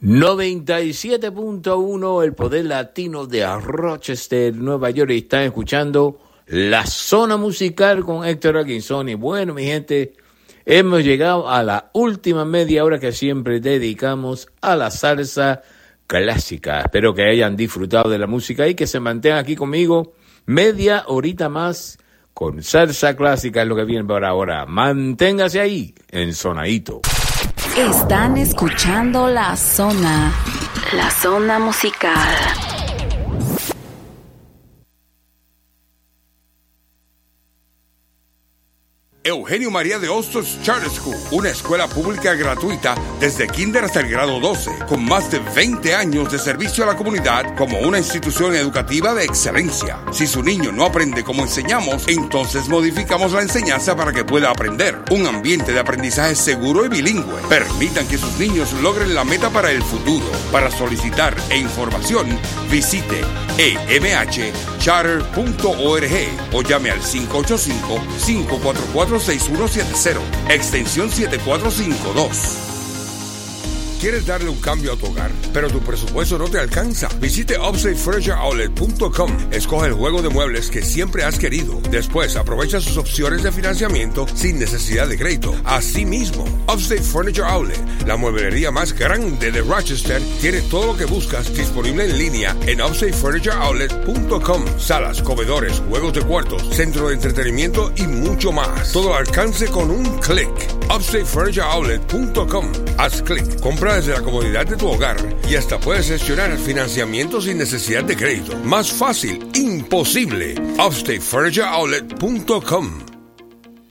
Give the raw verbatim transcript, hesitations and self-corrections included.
noventa y siete punto uno, el poder latino de Rochester, Nueva York. Y están escuchando La Zona Musical con Héctor Atkinson. Y bueno, mi gente, hemos llegado a la última media hora que siempre dedicamos a la salsa clásica. Espero que hayan disfrutado de la música y que se mantengan aquí conmigo media horita más con salsa clásica, es lo que viene por ahora. Manténgase ahí, en Zonadito. Están escuchando La Zona, La Zona Musical. Eugenio María de Hostos Charter School, una escuela pública gratuita desde kinder hasta el grado doce, con más de veinte años de servicio a la comunidad como una institución educativa de excelencia. Si su niño no aprende como enseñamos, entonces modificamos la enseñanza para que pueda aprender. Un ambiente de aprendizaje seguro y bilingüe. Permitan que sus niños logren la meta para el futuro. Para solicitar e información, visite e m h charter punto org o llame al cinco ocho cinco, cinco cuatro cuatro, seis uno siete cero, extensión siete cuatro cinco dos. ¿Quieres darle un cambio a tu hogar, pero tu presupuesto no te alcanza? Visite upstate furniture outlet punto com. Escoge el juego de muebles que siempre has querido. Después, aprovecha sus opciones de financiamiento sin necesidad de crédito. Asimismo, Upstate Furniture Outlet, la mueblería más grande de Rochester, tiene todo lo que buscas disponible en línea en upstate furniture outlet punto com. Salas, comedores, juegos de cuartos, centro de entretenimiento y mucho más. Todo al alcance con un clic. upstate furniture outlet punto com. Haz clic, compra desde la comodidad de tu hogar y hasta puedes gestionar financiamiento sin necesidad de crédito. Más fácil, imposible. upstate furniture outlet punto com.